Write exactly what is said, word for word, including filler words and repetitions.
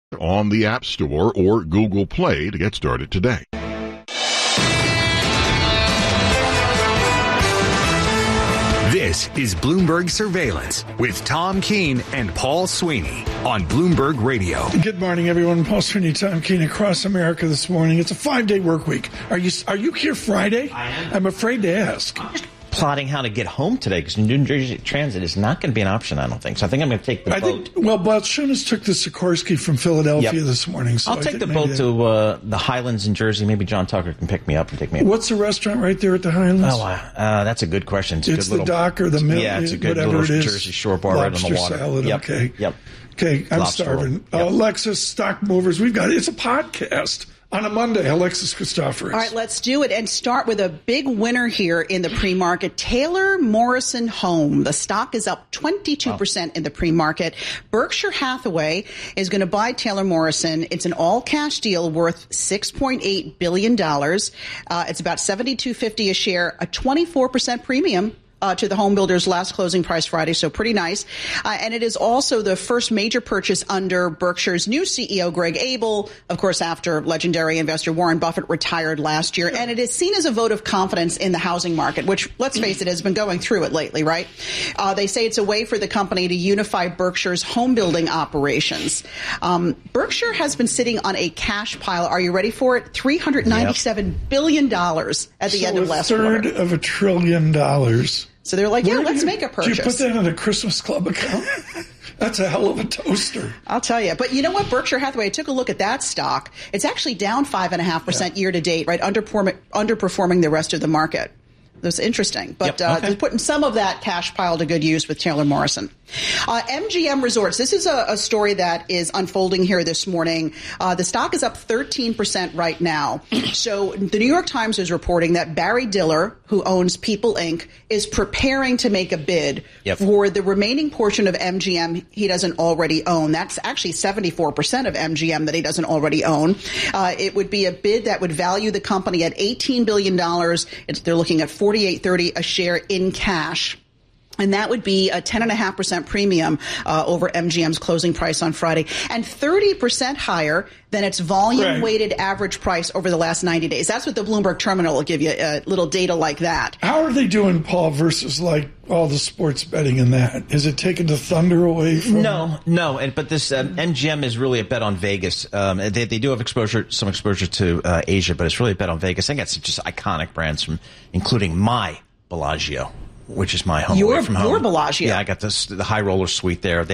on the App Store or Google Play to get started today. This is Bloomberg Surveillance with Tom Keene and Paul Sweeney on Bloomberg Radio. Good morning, everyone. Paul Sweeney, Tom Keene across America this morning. It's a five-day work week. Are you are you here Friday? I am. I'm afraid to ask. I'm just plotting how to get home today because New Jersey Transit is not going to be an option, I don't think. So I think I'm going to take the I boat. Think, well, Balchunas took the Sikorsky from Philadelphia Yep. this morning. So I'll I take the think boat maybe to uh, the Highlands in Jersey. Maybe John Tucker can pick me up and take me up. What's the restaurant right there at the Highlands? Oh, uh, uh, that's a good question. It's, a It's good the little, dock or the mill, yeah, it's a good whatever little it is. Jersey Shore bar right on Lobster the water. salad, Yep. okay. Yep. Okay, I'm Lobster starving. roll. Uh, Yep. Alexis, Stock Movers, we've got it's a podcast on a Monday. Alexis Christoforous. All right, let's do it and start with a big winner here in the pre-market. Taylor Morrison Home. The stock is up twenty-two percent in the pre-market. Berkshire Hathaway is going to buy Taylor Morrison. It's an all-cash deal worth six point eight billion dollars. Uh, it's about seventy-two fifty a share, a twenty-four percent premium Uh, to the home builder's last closing price Friday, so pretty nice. Uh, and it is also the first major purchase under Berkshire's new C E O, Greg Abel, of course, after legendary investor Warren Buffett retired last year. And it is seen as a vote of confidence in the housing market, which, let's face it, has been going through it lately, right? Uh, they say it's a way for the company to unify Berkshire's home building operations. Um, Berkshire has been sitting on a cash pile. Are you ready for it? three hundred ninety-seven yep. billion dollars at the so end of last quarter. quarter. A third of a trillion dollars. So they're like, Where yeah, let's you, make a purchase. Do you put that in a Christmas Club account? That's a hell of a toaster. I'll tell you. But you know what? Berkshire Hathaway, I took a look at that stock. It's actually down five point five percent yeah. year to date, right? Underperforming, underperforming the rest of the market. That's interesting. But yep, uh, okay. they're putting some of that cash pile to good use with Taylor Morrison. Uh, M G M Resorts. This is a, a story that is unfolding here this morning. Uh, the stock is up thirteen percent right now. So the New York Times is reporting that Barry Diller, who owns People Incorporated, is preparing to make a bid yep. for the remaining portion of M G M he doesn't already own. That's actually seventy-four percent of M G M that he doesn't already own. Uh, it would be a bid that would value the company at eighteen billion dollars. It's, they're looking at forty-eight thirty a share in cash. And that would be a ten point five percent premium uh, over M G M's closing price on Friday, and thirty percent higher than its volume-weighted right. average price over the last ninety days. That's what the Bloomberg Terminal will give you, a little data like that. How are they doing, Paul, versus like all the sports betting in that? Is it taking the thunder away from No, no. And, but this um, M G M is really a bet on Vegas. Um, they, they do have exposure, some exposure to uh, Asia, but it's really a bet on Vegas. I think that's just iconic brands, from including my Bellagio, which is my home your, away from home. Your Bellagio. Yeah, I got this, the high roller suite there. They